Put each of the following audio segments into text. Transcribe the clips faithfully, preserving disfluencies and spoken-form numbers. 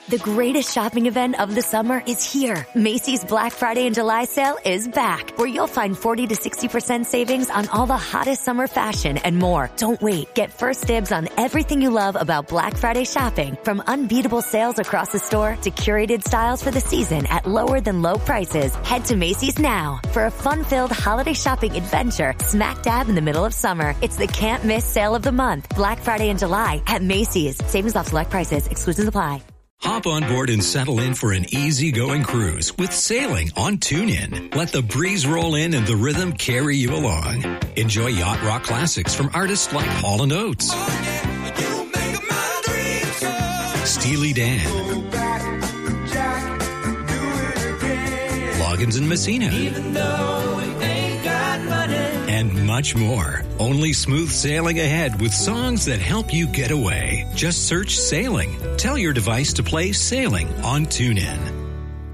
The greatest shopping event of the summer is here. Macy's Black Friday and July sale is back, where you'll find forty to sixty percent savings on all the hottest summer fashion and more. Don't wait. Get first dibs on everything you love about Black Friday shopping, from unbeatable sales across the store to curated styles for the season at lower than low prices. Head to Macy's now for a fun-filled holiday shopping adventure smack dab in the middle of summer. It's the can't miss sale of the month. Black Friday and July at Macy's. Savings off select prices. Exclusions apply. Hop on board and settle in for an easygoing cruise with sailing on TuneIn. Let the breeze roll in and the rhythm carry you along. Enjoy yacht rock classics from artists like Hall and Oates, oh, yeah, you make my dreams so. Steely Dan, go back, Jack, do it again. Loggins and Messina, even though we ain't got money, and much more. Only smooth sailing ahead with songs that help you get away. Just search Sailing. Tell your device to play Sailing on TuneIn.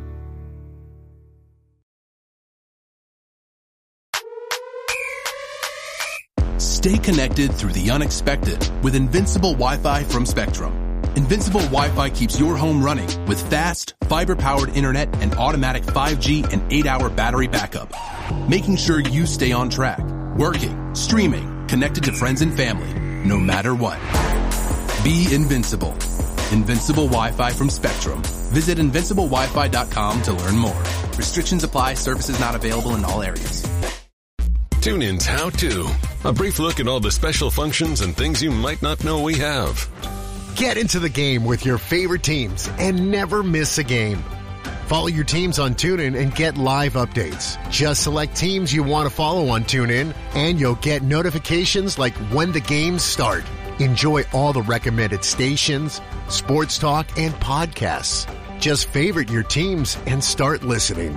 Stay connected through the unexpected with Invincible Wi-Fi from Spectrum. Invincible Wi-Fi keeps your home running with fast, fiber-powered internet and automatic five G and eight hour battery backup, making sure you stay on track, working, streaming, connected to friends and family, no matter what. Be invincible. Invincible Wi-Fi from Spectrum. Visit invincible wi fi dot com to learn more. Restrictions apply. Services not available in all areas. TuneIn's How To. A brief look at all the special functions and things you might not know we have. Get into the game with your favorite teams and never miss a game. Follow your teams on TuneIn and get live updates. Just select teams you want to follow on TuneIn, and you'll get notifications like when the games start. Enjoy all the recommended stations, sports talk, and podcasts. Just favorite your teams and start listening.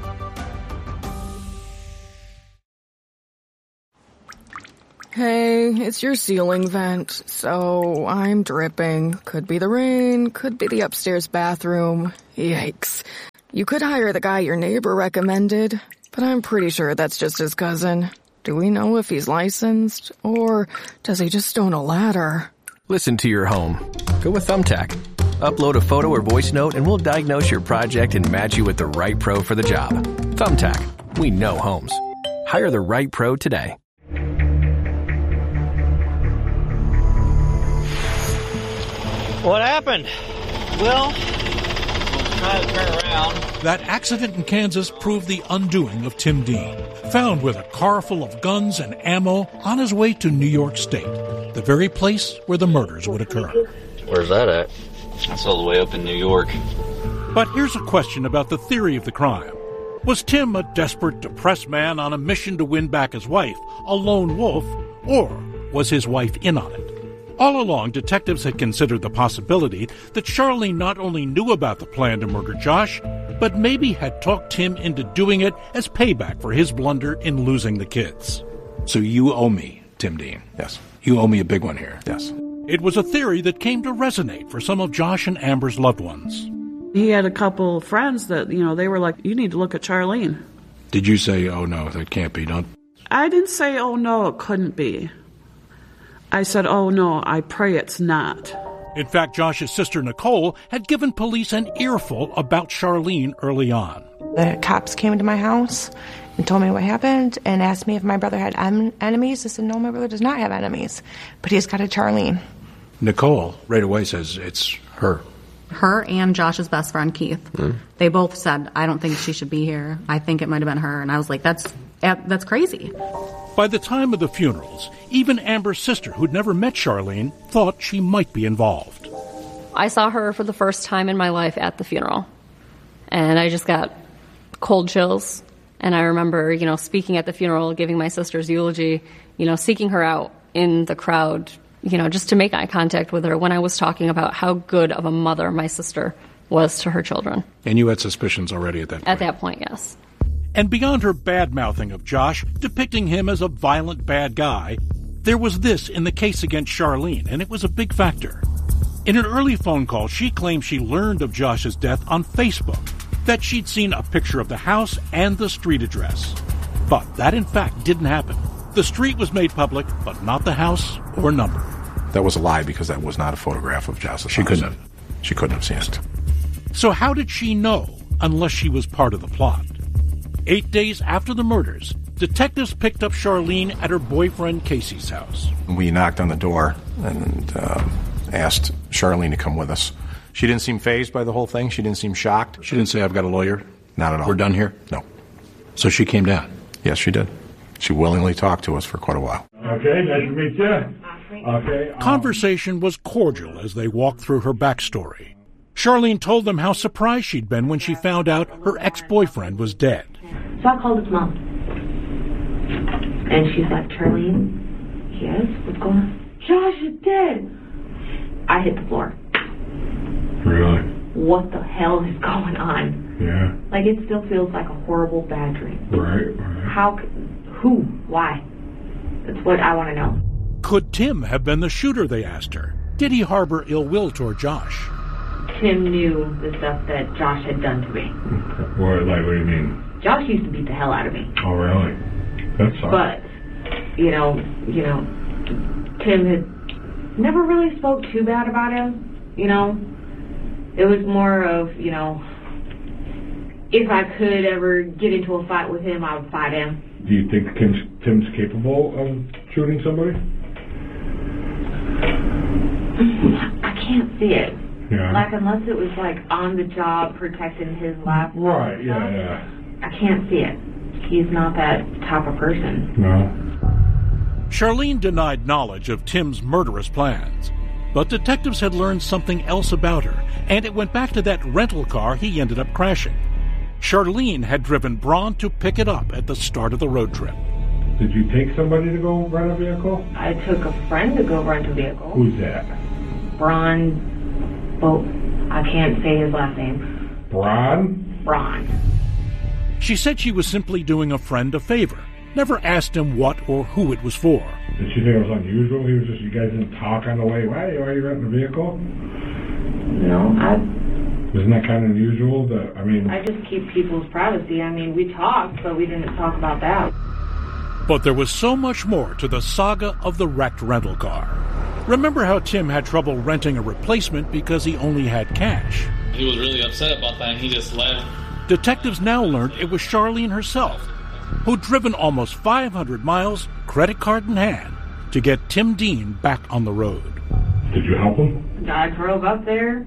Hey, it's your ceiling vent, so I'm dripping. Could be the rain, could be the upstairs bathroom. Yikes. You could hire the guy your neighbor recommended, but I'm pretty sure that's just his cousin. Do we know if he's licensed, or does he just own a ladder? Listen to your home. Go with Thumbtack. Upload a photo or voice note and we'll diagnose your project and match you with the right pro for the job. Thumbtack. We know homes. Hire the right pro today. What happened? Well, try to turn around. That accident in Kansas proved the undoing of Tim Dean, found with a car full of guns and ammo on his way to New York State, the very place where the murders would occur. Where's that at? That's all the way up in New York. But here's a question about the theory of the crime. Was Tim a desperate, depressed man on a mission to win back his wife, a lone wolf, or was his wife in on it? All along, detectives had considered the possibility that Charlene not only knew about the plan to murder Josh, but maybe had talked Tim into doing it as payback for his blunder in losing the kids. So you owe me, Tim Dean. Yes. You owe me a big one here. Yes. It was a theory that came to resonate for some of Josh and Amber's loved ones. He had a couple friends that, you know, they were like, you need to look at Charlene. Did you say, oh no, that can't be done? I didn't say, oh no, it couldn't be. I said, oh no, I pray it's not. In fact, Josh's sister Nicole had given police an earful about Charlene early on. The cops came to my house and told me what happened and asked me if my brother had em- enemies. I said, no, my brother does not have enemies, but he's got a Charlene. Nicole right away says it's her. Her and Josh's best friend, Keith. Mm. They both said, I don't think she should be here. I think it might have been her. And I was like, that's that's crazy. By the time of the funerals, even Amber's sister, who'd never met Charlene, thought she might be involved. I saw her for the first time in my life at the funeral, and I just got cold chills. And I remember, you know, speaking at the funeral, giving my sister's eulogy, you know, seeking her out in the crowd, you know, just to make eye contact with her when I was talking about how good of a mother my sister was to her children. And you had suspicions already at that point? At that point, yes. And beyond her bad-mouthing of Josh, depicting him as a violent bad guy, there was this in the case against Charlene, and it was a big factor. In an early phone call, she claimed she learned of Josh's death on Facebook, that she'd seen a picture of the house and the street address. But that, in fact, didn't happen. The street was made public, but not the house or number. That was a lie because that was not a photograph of Josh's She house. couldn't have. She couldn't have seen it. So how did she know unless she was part of the plot? Eight days after the murders, detectives picked up Charlene at her boyfriend Casey's house. We knocked on the door and uh, asked Charlene to come with us. She didn't seem fazed by the whole thing. She didn't seem shocked. She didn't say, I've got a lawyer? Not at all. We're done here? No. So she came down? Yes, she did. She willingly talked to us for quite a while. Okay, nice to meet you. Okay. Um... Conversation was cordial as they walked through her backstory. Charlene told them how surprised she'd been when she found out her ex-boyfriend was dead. So I called his mom. And she's like, Charlene, yes, what's going on? Josh is dead. I hit the floor. Really? What the hell is going on? Yeah. Like, it still feels like a horrible bad dream. Right, right. How, who, why? That's what I want to know. Could Tim have been the shooter, they asked her. Did he harbor ill will toward Josh? Tim knew the stuff that Josh had done to me. What, like, what do you mean? Josh used to beat the hell out of me. Oh, really? That's awesome. But, you know, you know, Tim had never really spoke too bad about him, you know. It was more of, you know, if I could ever get into a fight with him, I would fight him. Do you think Tim's, Tim's capable of shooting somebody? I can't see it. Yeah. Like, unless it was, like, on the job protecting his life. Right, yeah, yeah. I can't see it. He's not that type of person. No. Charlene denied knowledge of Tim's murderous plans, but detectives had learned something else about her, and it went back to that rental car he ended up crashing. Charlene had driven Braun to pick it up at the start of the road trip. Did you take somebody to go rent a vehicle? I took a friend to go rent a vehicle. Who's that? Braun, well, I can't say his last name. Braun? Braun. She said she was simply doing a friend a favor, never asked him what or who it was for. Did she think it was unusual? He was just, you guys didn't talk on the way. Why are you renting a vehicle? No, I... Isn't that kind of unusual? That, I mean... I just keep people's privacy. I mean, we talked, but we didn't talk about that. But there was so much more to the saga of the wrecked rental car. Remember how Tim had trouble renting a replacement because he only had cash? He was really upset about that and he just left. Detectives now learned it was Charlene herself, who'd driven almost five hundred miles, credit card in hand, to get Tim Dean back on the road. Did you help him? I drove up there,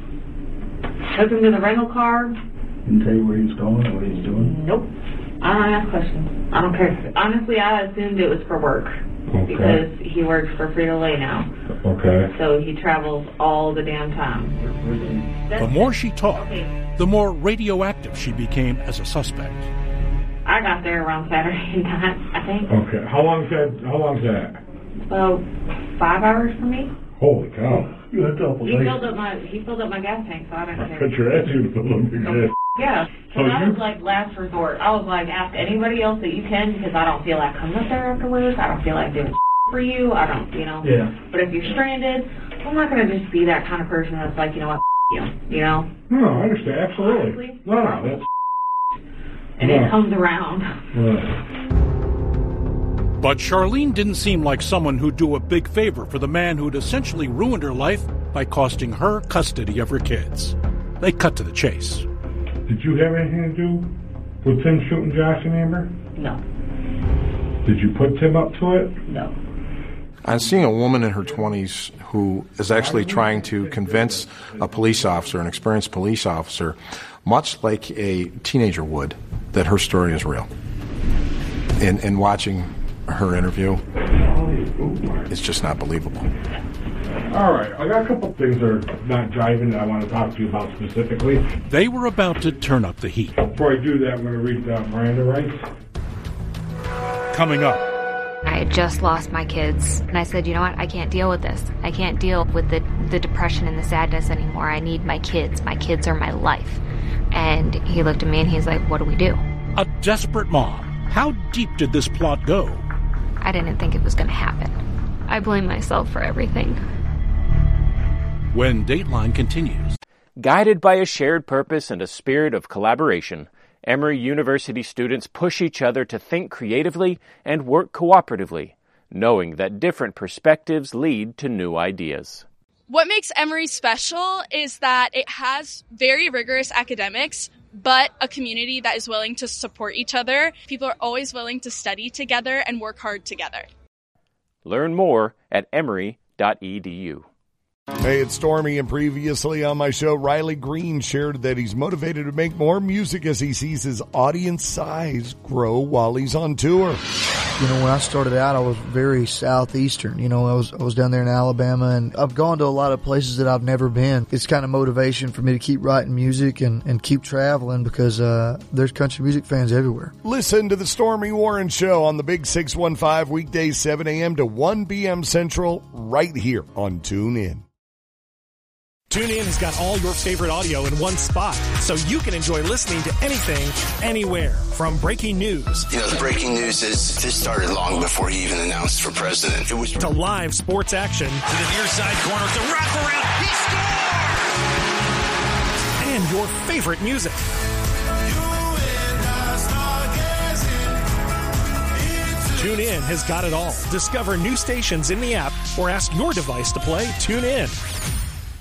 took him to the rental car. Didn't tell you where he was going or what he was doing? Nope. I don't ask questions. I don't care. Honestly, I assumed it was for work. Okay. Because he works for Frito-Lay now. Okay. So he travels all the damn time. The more she talked, the more radioactive she became as a suspect. I got there around Saturday night, I think. Okay. How long's that? How long's that? About five hours for me. Holy cow! You had to He filled up my he filled up my gas tank, so I didn't care. Cut your ass you filled up your gas. Yeah. So Oh, that you- was like last resort. I was like, ask anybody else that you can because I don't feel like coming up there afterwards. I don't feel like doing for you. I don't, you know. Yeah. But if you're stranded, I'm not gonna just be that kind of person that's like, you know what, you, you know. No, I understand. Absolutely. Honestly. No, no, that's. And Yeah. it comes around. Right. But Charlene didn't seem like someone who'd do a big favor for the man who'd essentially ruined her life by costing her custody of her kids. They cut to the chase. Did you have anything to do with Tim shooting Josh and Amber? No. Did you put Tim up to it? No. I'm seeing a woman in her twenties who is actually trying to convince a police officer, an experienced police officer, much like a teenager would, that her story is real. And, and watching her interview, it's just not believable. All right, I got a couple things that are not jiving that I want to talk to you about specifically. They were about to turn up the heat. Before I do that, I'm going to read uh, Miranda rights. Coming up. I had just lost my kids, and I said, you know what, I can't deal with this. I can't deal with the, the depression and the sadness anymore. I need my kids. My kids are my life. And he looked at me and he's like, what do we do? A desperate mom. How deep did this plot go? I didn't think it was going to happen. I blame myself for everything. When Dateline continues. Guided by a shared purpose and a spirit of collaboration, Emory University students push each other to think creatively and work cooperatively, knowing that different perspectives lead to new ideas. What makes Emory special is that it has very rigorous academics, but a community that is willing to support each other. People are always willing to study together and work hard together. Learn more at emory dot e d u. Hey, it's Stormy, and previously on my show, Riley Green shared that he's motivated to make more music as he sees his audience size grow while he's on tour. You know, when I started out, I was very southeastern. You know, I was I was down there in Alabama, and I've gone to a lot of places that I've never been. It's kind of motivation for me to keep writing music and, and keep traveling because uh, there's country music fans everywhere. Listen to the Stormy Warren Show on the Big six one five, weekdays seven a.m. to one p.m. Central, right here on TuneIn. TuneIn has got all your favorite audio in one spot, so you can enjoy listening to anything, anywhere. From breaking news. You know, the breaking news is this started long before he even announced for president. It was to live sports action. To the near side corner, the wraparound. He scores! And your favorite music. TuneIn has got it all. Discover new stations in the app or ask your device to play TuneIn.